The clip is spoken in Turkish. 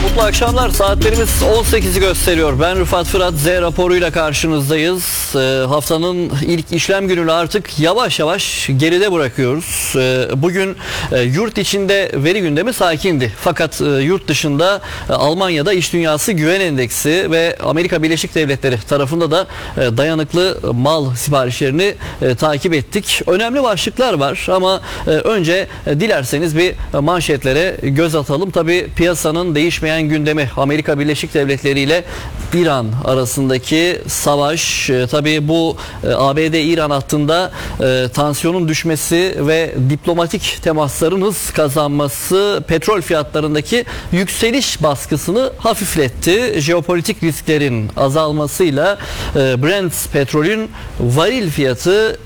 Mutlu akşamlar. Saatlerimiz 18'i gösteriyor. Ben Rıfat Fırat, Z raporuyla karşınızdayız. Haftanın ilk işlem gününü artık yavaş yavaş geride bırakıyoruz. Bugün yurt içinde veri gündemi sakindi. Fakat yurt dışında Almanya'da İş Dünyası Güven Endeksi ve Amerika Birleşik Devletleri tarafında da dayanıklı mal siparişlerini takip ettik. Önemli başlıklar var ama önce dilerseniz bir manşetlere göz atalım. Tabii piyasanın değişmeyen gündemi Amerika Birleşik Devletleri ile İran arasındaki savaş. Tabii bu ABD-İran hattında tansiyonun düşmesi ve diplomatik temasların hız kazanması petrol fiyatlarındaki yükseliş baskısını hafifletti. Jeopolitik risklerin azalmasıyla Brent petrolün varil fiyatı